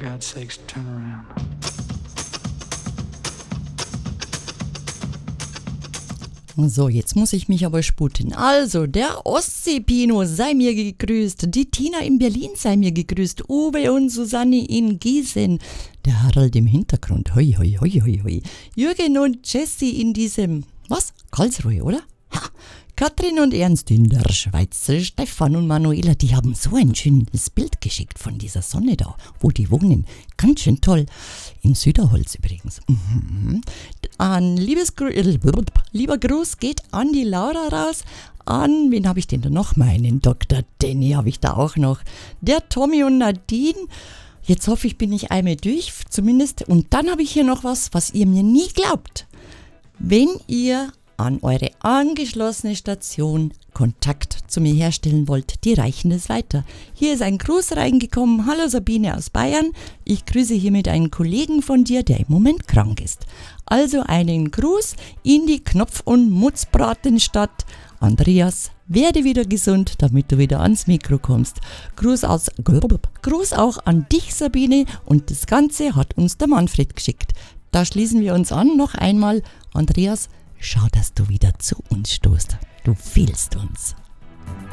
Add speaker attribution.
Speaker 1: God's sakes, turn around.
Speaker 2: So, jetzt muss ich mich aber sputen. Also, der Ostsee-Pino sei mir gegrüßt, die Tina in Berlin sei mir gegrüßt, Uwe und Susanne in Gießen, der Harald im Hintergrund, hoi, hoi, hoi, hoi, hoi, Jürgen und Jessie in diesem, Karlsruhe, oder? Ha. Katrin und Ernst in der Schweiz, Stefan und Manuela, die haben so ein schönes Bild geschickt von dieser Sonne da, wo die wohnen. Ganz schön toll. In Süderholz übrigens. Lieber Gruß geht an die Laura raus. An, wen habe ich denn da noch? Meinen Dr. Danny habe ich da auch noch. Der Tommy und Nadine. Jetzt hoffe ich, bin ich einmal durch, zumindest. Und dann habe ich hier noch was ihr mir nie glaubt. Wenn ihr an eure angeschlossene Station Kontakt zu mir herstellen wollt, die reichen es weiter. Hier ist ein Gruß reingekommen. Hallo Sabine aus Bayern. Ich grüße hiermit einen Kollegen von dir, der im Moment krank ist. Also einen Gruß in die Knopf- und Mutzbratenstadt. Andreas, werde wieder gesund, damit du wieder ans Mikro kommst. Gruß auch an dich, Sabine. Und das Ganze hat uns der Manfred geschickt. Da schließen wir uns an. Noch einmal, Andreas, schau, dass du wieder zu uns stoßt. Du fehlst uns.